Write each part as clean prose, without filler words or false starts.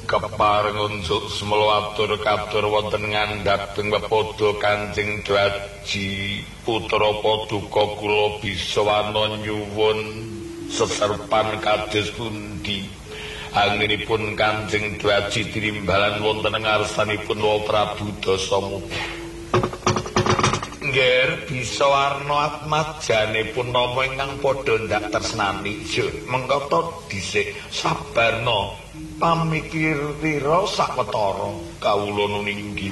kepareng unjuk semelo atur wonten ngandhap ing pepodo Kanjeng Dwaji putra Paduka kula bisa wana nyuwun seserpan kados pundi anggenipun Kanjeng Dwaji tinimbalan wonten ngarsanipun Wa Prabu Dasamuka. Nggih bisa warna atmajanipun nama ingkang padha ndak tresnani mengko dhisik sabarna pamikirira sawetara kawula nuninggi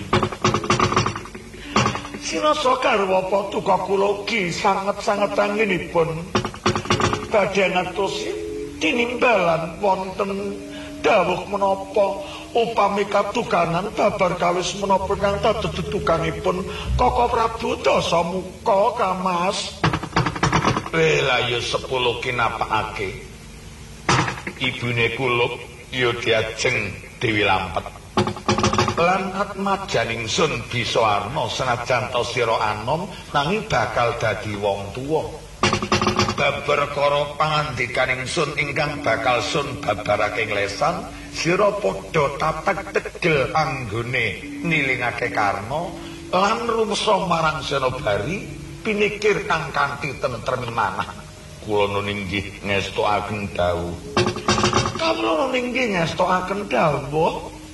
sinasa garwa Paduka kula ugi sanget-sanget anggenipun badhe ngatosi tinimbalan wonten dawuh menapa upami katukanan babar kawis menapa kang tetutukanipun Koko Prabu Dasamuka Kamas. Lah ya 10 kinapakake. Ibune kulup ya diajeng Dewi Lampet. Lan atmajaning sun bisa arna senajan to sira anom nanging bakal dadi wong tuwa. Babar karo pangandikaning sun ingkang bakal sun babarake nglesan sira padha tatak tegel anggone nilingake karna lan rumsa marang Senobari pinikir kang kanthi tentrem manah. Kula nuninggih ngestokaken dawuh. Kawula nuninggih ngestokaken dawuh.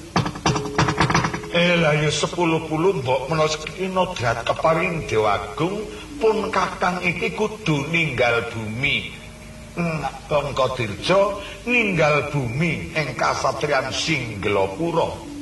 Lah ya 10 mbok menawa sekina dhat keparing Dewa Agung pun kakang iki kudu ninggal bumi. Bangka Dirja ninggal bumi ing kasatriyan Singgelapura.